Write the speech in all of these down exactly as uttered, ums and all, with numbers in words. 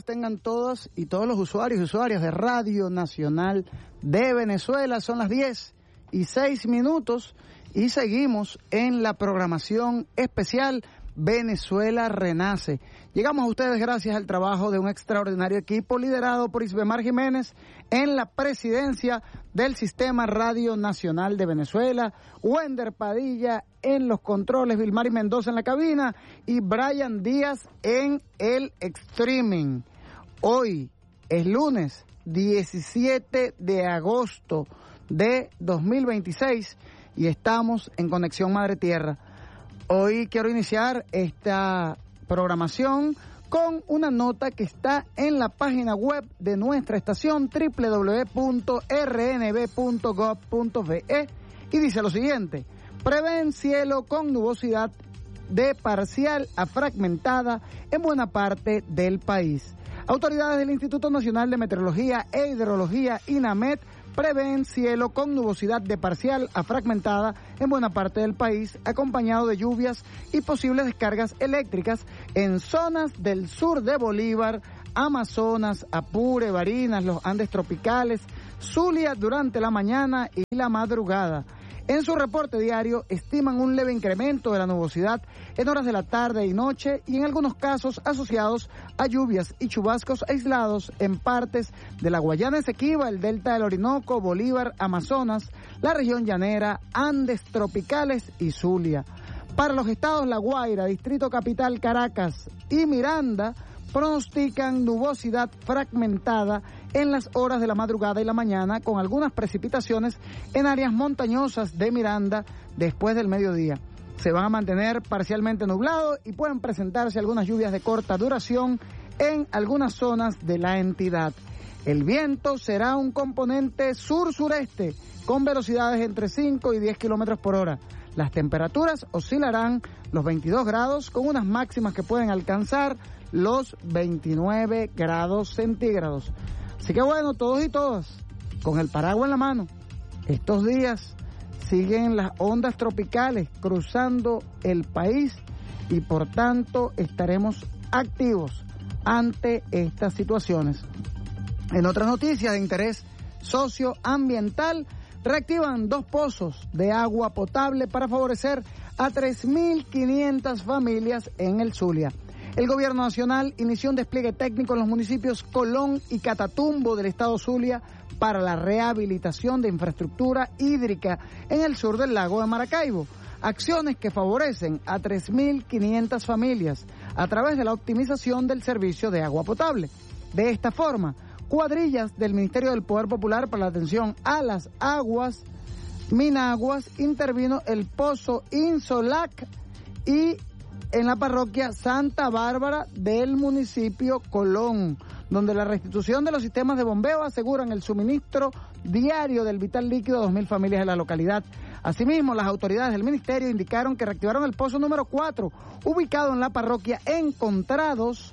tengan todas y todos los usuarios y usuarias de Radio Nacional de Venezuela. Son las diez y seis minutos y seguimos en la programación especial Venezuela Renace. Llegamos a ustedes gracias al trabajo de un extraordinario equipo liderado por Isbemar Jiménez en la presidencia del Sistema Radio Nacional de Venezuela, Wender Padilla en los controles, Vilmari Mendoza en la cabina y Brian Díaz en el streaming. Hoy es lunes diecisiete de agosto de dos mil veintiséis y estamos en Conexión Madre Tierra. Hoy quiero iniciar esta programación con una nota que está en la página web de nuestra estación doble u doble u doble u punto r n b punto gov punto v e y dice lo siguiente: prevén cielo con nubosidad de parcial a fragmentada en buena parte del país. Autoridades del Instituto Nacional de Meteorología e Hidrología, INAMET, prevén cielo con nubosidad de parcial a fragmentada en buena parte del país, acompañado de lluvias y posibles descargas eléctricas en zonas del sur de Bolívar, Amazonas, Apure, Barinas, los Andes tropicales, Zulia durante la mañana y la madrugada. En su reporte diario estiman un leve incremento de la nubosidad en horas de la tarde y noche y en algunos casos asociados a lluvias y chubascos aislados en partes de la Guayana Esequiba, el delta del Orinoco, Bolívar, Amazonas, la región llanera, Andes tropicales y Zulia. Para los estados La Guaira, Distrito Capital, Caracas y Miranda, pronostican nubosidad fragmentada en las horas de la madrugada y la mañana, con algunas precipitaciones en áreas montañosas de Miranda después del mediodía. Se van a mantener parcialmente nublados y pueden presentarse algunas lluvias de corta duración en algunas zonas de la entidad. El viento será un componente sur-sureste con velocidades entre cinco y diez kilómetros por hora. Las temperaturas oscilarán los veintidós grados con unas máximas que pueden alcanzar los veintinueve grados centígrados. Así que bueno, todos y todas, con el paraguas en la mano, estos días siguen las ondas tropicales cruzando el país y por tanto estaremos activos ante estas situaciones. En otras noticias de interés socioambiental, reactivan dos pozos de agua potable para favorecer a tres mil quinientas familias en el Zulia. El gobierno nacional inició un despliegue técnico en los municipios Colón y Catatumbo del estado Zulia para la rehabilitación de infraestructura hídrica en el sur del lago de Maracaibo. Acciones que favorecen a tres mil quinientas familias a través de la optimización del servicio de agua potable. De esta forma, cuadrillas del Ministerio del Poder Popular para la atención a las aguas, Minaguas, intervino el pozo Insolac y en la parroquia Santa Bárbara del municipio Colón, donde la restitución de los sistemas de bombeo aseguran el suministro diario del vital líquido a dos mil familias de la localidad. Asimismo, las autoridades del ministerio indicaron que reactivaron el pozo número cuatro, ubicado en la parroquia Encontrados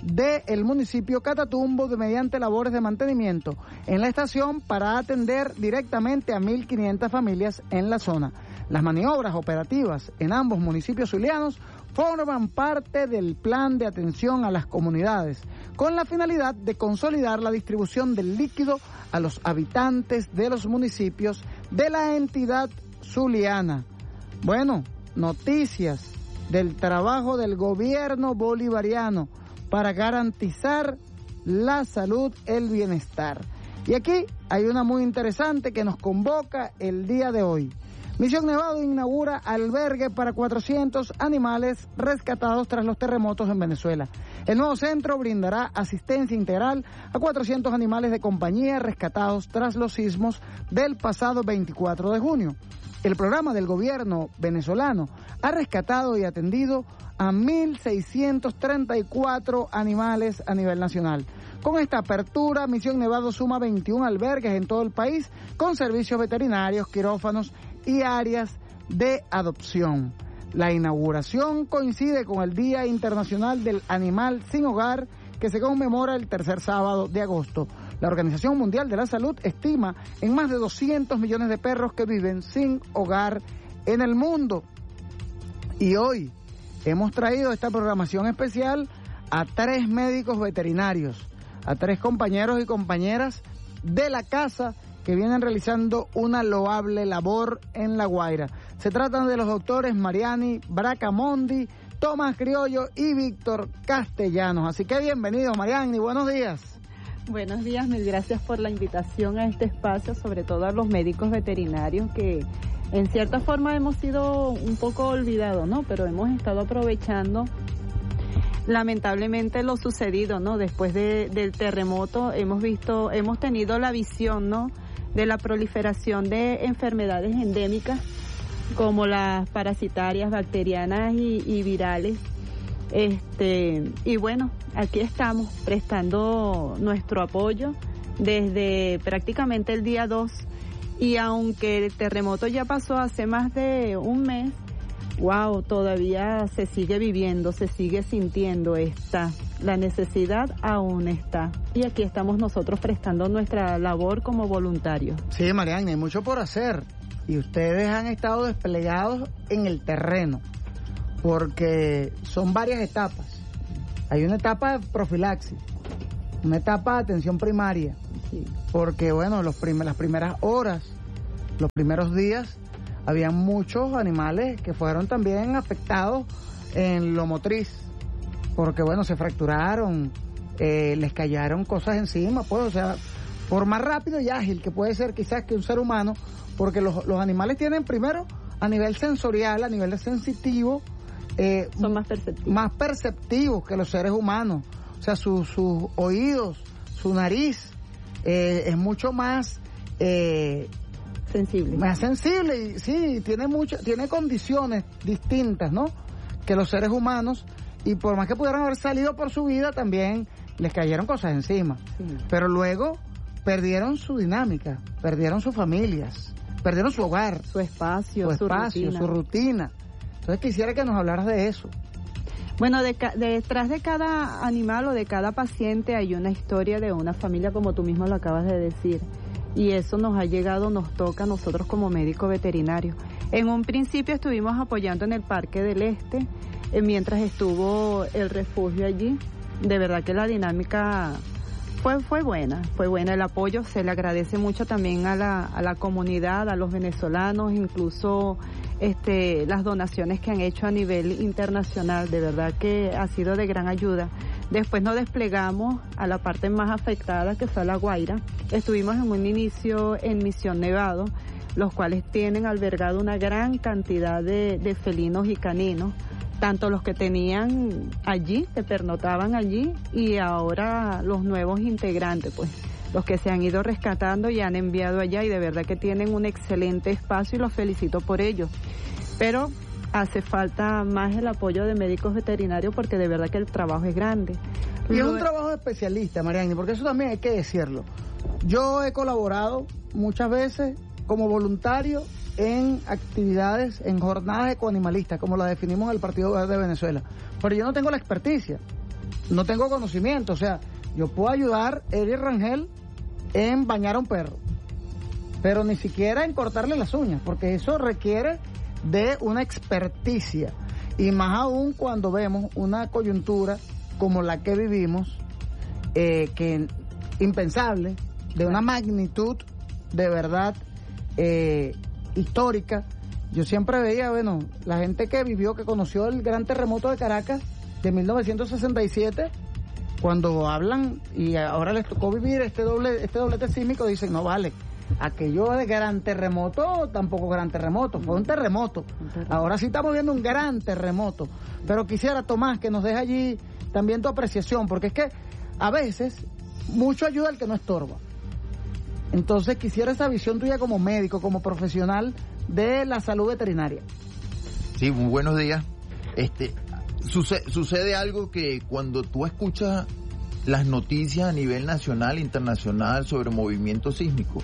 del municipio Catatumbo, de mediante labores de mantenimiento en la estación para atender directamente a mil quinientas familias en la zona. Las maniobras operativas en ambos municipios zulianos forman parte del plan de atención a las comunidades, con la finalidad de consolidar la distribución del líquido a los habitantes de los municipios de la entidad zuliana. Bueno, noticias del trabajo del gobierno bolivariano para garantizar la salud, el bienestar. Y aquí hay una muy interesante que nos convoca el día de hoy. Misión Nevado inaugura albergue para cuatrocientos animales rescatados tras los terremotos en Venezuela. El nuevo centro brindará asistencia integral a cuatrocientos animales de compañía rescatados tras los sismos del pasado veinticuatro de junio. El programa del gobierno venezolano ha rescatado y atendido a mil seiscientos treinta y cuatro animales a nivel nacional. Con esta apertura, Misión Nevado suma veintiún albergues en todo el país con servicios veterinarios, quirófanos y áreas de adopción. La inauguración coincide con el Día Internacional del Animal Sin Hogar, que se conmemora el tercer sábado de agosto. La Organización Mundial de la Salud estima en más de doscientos millones de perros que viven sin hogar en el mundo. Y hoy hemos traído esta programación especial a tres médicos veterinarios, a tres compañeros y compañeras de la casa que vienen realizando una loable labor en La Guaira. Se tratan de los doctores Mariani Bracamondi, Tomás Criollo y Víctor Castellanos. Así que bienvenido, Mariani, buenos días. Buenos días, mil gracias por la invitación a este espacio, sobre todo a los médicos veterinarios que en cierta forma hemos sido un poco olvidados, ¿no? Pero hemos estado aprovechando lamentablemente lo sucedido, ¿no? Después de, del terremoto hemos visto, hemos tenido la visión, ¿no? De la proliferación de enfermedades endémicas como las parasitarias, bacterianas y, y virales. Este, y bueno, aquí estamos prestando nuestro apoyo desde prácticamente el día dos, y aunque el terremoto ya pasó hace más de un mes, wow, todavía se sigue viviendo, se sigue sintiendo, está, la necesidad aún está. Y aquí estamos nosotros prestando nuestra labor como voluntarios. Sí, Mariana, hay mucho por hacer y ustedes han estado desplegados en el terreno porque son varias etapas. Hay una etapa de profilaxis, una etapa de atención primaria, sí. Porque bueno, los prim- las primeras horas, los primeros días, habían muchos animales que fueron también afectados en lo motriz, porque bueno, se fracturaron, eh, les cayeron cosas encima, pues, o sea, por más rápido y ágil que puede ser quizás que un ser humano, porque los, los animales tienen primero a nivel sensorial, a nivel sensitivo, eh, son más perceptivos. más perceptivos que los seres humanos, o sea, sus sus oídos, su nariz eh, es mucho más eh, sensible. Más sensible, y sí, tiene mucho, tiene condiciones distintas, ¿no? Que los seres humanos, y por más que pudieran haber salido por su vida, también les cayeron cosas encima. Sí. Pero luego perdieron su dinámica, perdieron sus familias, perdieron su hogar, su espacio, su, su espacio, rutina. su rutina. Entonces quisiera que nos hablaras de eso. Bueno, de ca- detrás de cada animal o de cada paciente hay una historia de una familia, como tú mismo lo acabas de decir. Y eso nos ha llegado, nos toca a nosotros como médicos veterinarios. En un principio estuvimos apoyando en el Parque del Este, eh, mientras estuvo el refugio allí. De verdad que la dinámica fue fue buena, fue buena el apoyo. Se le agradece mucho también a la a la comunidad, a los venezolanos, incluso este las donaciones que han hecho a nivel internacional. De verdad que ha sido de gran ayuda. Después nos desplegamos a la parte más afectada, que fue La Guaira. Estuvimos en un inicio en Misión Nevado, los cuales tienen albergado una gran cantidad de, de felinos y caninos, tanto los que tenían allí, que pernotaban allí, y ahora los nuevos integrantes, pues, los que se han ido rescatando y han enviado allá, y de verdad que tienen un excelente espacio y los felicito por ello. Pero hace falta más el apoyo de médicos veterinarios porque de verdad que el trabajo es grande. Y es un trabajo de especialista, Mariani, porque eso también hay que decirlo. Yo he colaborado muchas veces como voluntario en actividades, en jornadas ecoanimalistas, como la definimos en el Partido Verde de Venezuela. Pero yo no tengo la experticia, no tengo conocimiento, o sea, yo puedo ayudar a Eddie Rangel en bañar a un perro, pero ni siquiera en cortarle las uñas, porque eso requiere de una experticia, y más aún cuando vemos una coyuntura como la que vivimos, eh, que impensable, de una magnitud de verdad eh, histórica. Yo siempre veía, bueno, la gente que vivió, que conoció el gran terremoto de Caracas de mil novecientos sesenta y siete, cuando hablan y ahora les tocó vivir este doble este doblete sísmico, dicen, no vale, aquello de gran terremoto, tampoco gran terremoto, fue un terremoto. un terremoto. Ahora sí estamos viendo un gran terremoto. Pero quisiera, Tomás, que nos deje allí también tu apreciación, porque es que a veces mucho ayuda al que no estorba. Entonces quisiera esa visión tuya como médico, como profesional de la salud veterinaria. Sí, muy buenos días. Este, sucede, sucede algo que cuando tú escuchas las noticias a nivel nacional e internacional sobre movimiento sísmico,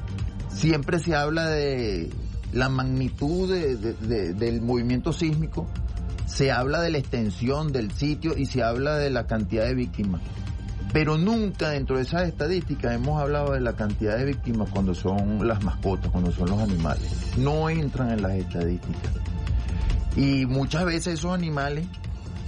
siempre se habla de la magnitud de, de, de, del movimiento sísmico, se habla de la extensión del sitio y se habla de la cantidad de víctimas. Pero nunca dentro de esas estadísticas hemos hablado de la cantidad de víctimas cuando son las mascotas, cuando son los animales. No entran en las estadísticas. Y muchas veces esos animales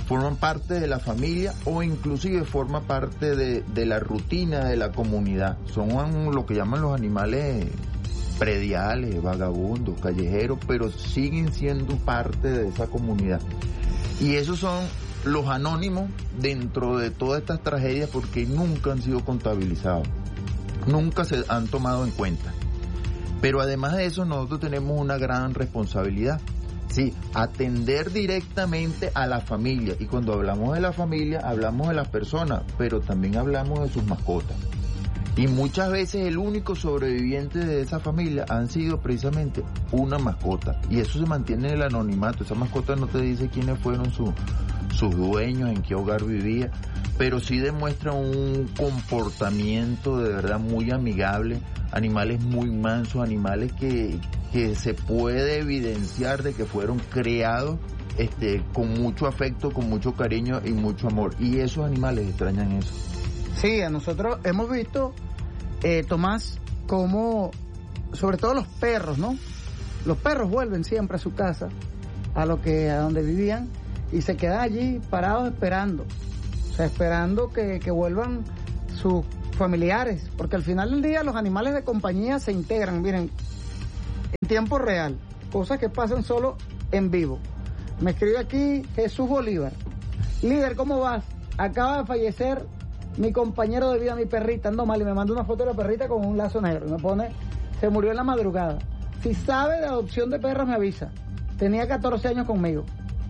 forman parte de la familia o inclusive forma parte de, de la rutina de la comunidad. Son lo que llaman los animales prediales, vagabundos, callejeros, pero siguen siendo parte de esa comunidad. Y esos son los anónimos dentro de todas estas tragedias porque nunca han sido contabilizados, nunca se han tomado en cuenta. Pero además de eso, nosotros tenemos una gran responsabilidad. Sí, atender directamente a la familia. Y cuando hablamos de la familia, hablamos de las personas, pero también hablamos de sus mascotas. Y muchas veces el único sobreviviente de esa familia han sido precisamente una mascota. Y eso se mantiene en el anonimato. Esa mascota no te dice quiénes fueron su, sus dueños, en qué hogar vivía, pero sí demuestra un comportamiento de verdad muy amigable. Animales muy mansos, animales que, que se puede evidenciar de que fueron creados este, con mucho afecto, con mucho cariño y mucho amor. Y esos animales extrañan eso. Sí, a nosotros hemos visto, eh, Tomás, como, sobre todo los perros, ¿no? Los perros vuelven siempre a su casa, a lo que, a donde vivían, y se quedan allí parados esperando. O sea, esperando que, que vuelvan sus familiares, porque al final del día los animales de compañía se integran, miren, en tiempo real, cosas que pasan solo en vivo. Me escribe aquí Jesús Bolívar: líder, ¿cómo vas? Acaba de fallecer mi compañero de vida, mi perrita, ando mal, y me manda una foto de la perrita con un lazo negro, y me pone, se murió en la madrugada. Si sabe de adopción de perros me avisa, tenía catorce años conmigo.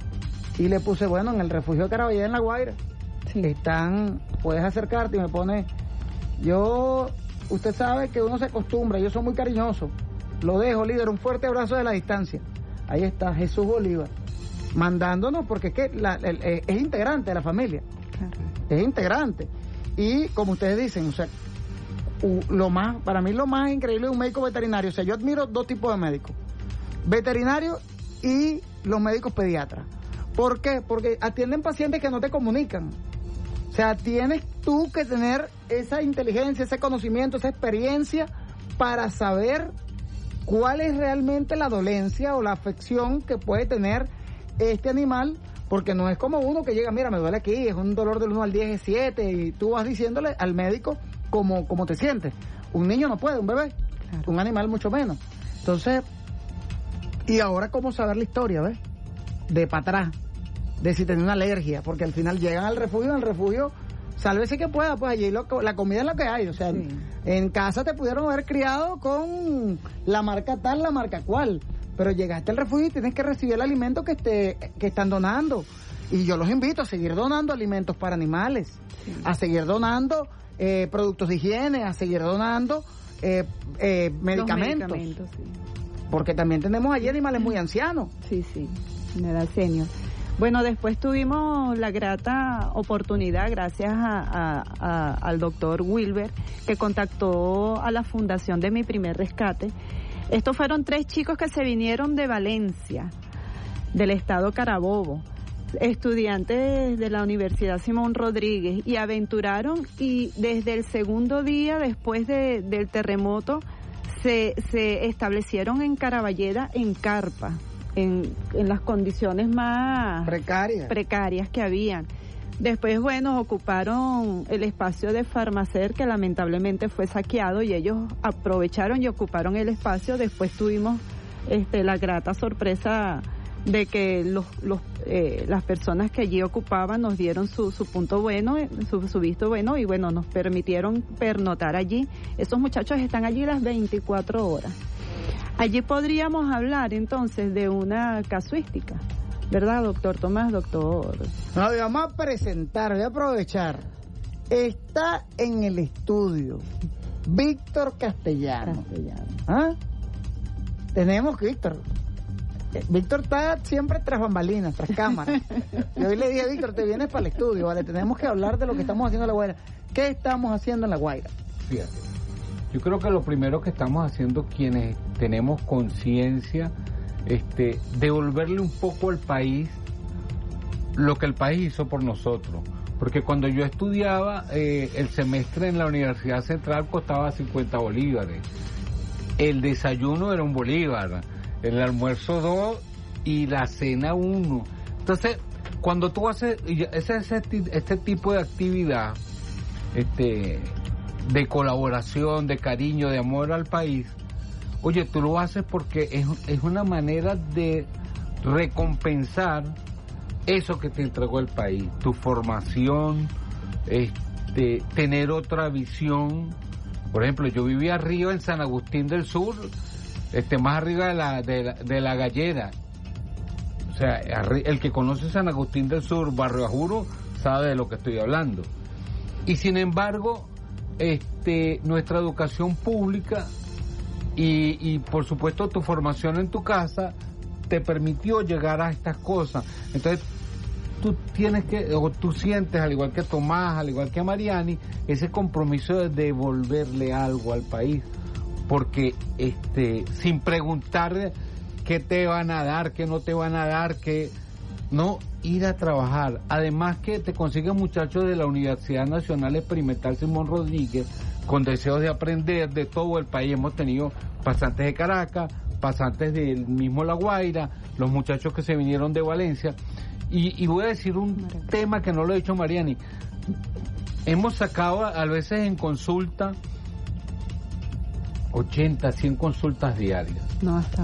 Y le puse, bueno, en el refugio de Caraballeda en La Guaira, sí. Están, puedes acercarte, y me pone, yo, usted sabe que uno se acostumbra, yo soy muy cariñoso, lo dejo, líder, un fuerte abrazo de la distancia. Ahí está Jesús Bolívar, mandándonos, porque es que la, el, el, es integrante de la familia, claro. Es integrante, y como ustedes dicen, o sea, lo más, para mí lo más increíble de un médico veterinario, o sea, yo admiro dos tipos de médicos, veterinarios y los médicos pediatras. ¿Por qué? Porque atienden pacientes que no te comunican. O sea, tienes tú que tener esa inteligencia, ese conocimiento, esa experiencia para saber cuál es realmente la dolencia o la afección que puede tener este animal, porque no es como uno que llega, mira, me duele aquí, es un dolor del uno al diez, es siete, y tú vas diciéndole al médico cómo, cómo te sientes. Un niño no puede, un bebé, claro. Un animal mucho menos. Entonces, y ahora cómo saber la historia, ¿ves? De para atrás, de si tenía una alergia, porque al final llegan al refugio, en el refugio, sálvese que pueda, pues allí lo, la comida es lo que hay, o sea, sí. En casa te pudieron haber criado con la marca tal, la marca cual, pero llegaste al refugio y tienes que recibir el alimento que, esté, que están donando, y yo los invito a seguir donando alimentos para animales, sí. A seguir donando eh, productos de higiene, a seguir donando eh, eh, medicamentos, medicamentos sí. Porque también tenemos allí animales muy ancianos. Sí, sí, en edad senior. Bueno, después tuvimos la grata oportunidad, gracias a, a, a, al doctor Wilber, que contactó a la fundación de Mi Primer Rescate. Estos fueron tres chicos que se vinieron de Valencia, del estado Carabobo, estudiantes de la Universidad Simón Rodríguez, y aventuraron, y desde el segundo día después de, del terremoto se, se establecieron en Caraballeda en carpa. En, en las condiciones más precarias. precarias que habían. Después, bueno, ocuparon el espacio de Farmacer, que lamentablemente fue saqueado, y ellos aprovecharon y ocuparon el espacio. Después tuvimos este, la grata sorpresa de que los, los, eh, las personas que allí ocupaban nos dieron su, su punto bueno, su, su visto bueno, y bueno, nos permitieron pernotar allí. Esos muchachos están allí las veinticuatro horas. Allí podríamos hablar entonces de una casuística, ¿verdad, doctor Tomás, doctor? No, vamos a presentar, voy a aprovechar. Está en el estudio Víctor Castellano. Castellano. ¿Ah? Tenemos que Víctor. Víctor está siempre tras bambalinas, tras cámaras. Y hoy le dije, Víctor, te vienes para el estudio, ¿vale? Tenemos que hablar de lo que estamos haciendo en La Guaira. ¿Qué estamos haciendo en La Guaira? Fíjate. Yo creo que lo primero que estamos haciendo quienes tenemos conciencia, este, devolverle un poco al país lo que el país hizo por nosotros. Porque cuando yo estudiaba, eh, el semestre en la Universidad Central costaba cincuenta bolívares. El desayuno era un bolívar, el almuerzo dos y la cena uno. Entonces, cuando tú haces ese, ese, este tipo de actividad, este, de colaboración, de cariño, de amor al país, oye, tú lo haces porque es, es una manera de recompensar eso que te entregó el país, tu formación, este, tener otra visión. Por ejemplo, yo vivía arriba en San Agustín del Sur, este, más arriba de la, de la, de la Gallera. O sea, el que conoce San Agustín del Sur, Barrio Ajuro, sabe de lo que estoy hablando. Y sin embargo, este, nuestra educación pública y, y por supuesto tu formación en tu casa te permitió llegar a estas cosas. Entonces, tú tienes que, o tú sientes, al igual que Tomás, al igual que Mariani, ese compromiso de devolverle algo al país, porque este, sin preguntar qué te van a dar, qué no te van a dar, qué no, ir a trabajar. Además que te consiguen muchachos de la Universidad Nacional Experimental Simón Rodríguez con deseos de aprender de todo el país. Hemos tenido pasantes de Caracas, pasantes del mismo La Guaira, los muchachos que se vinieron de Valencia. Y, y voy a decir un tema que no lo he dicho, Mariani. Hemos sacado a veces en consulta ochenta, cien consultas diarias. No, hasta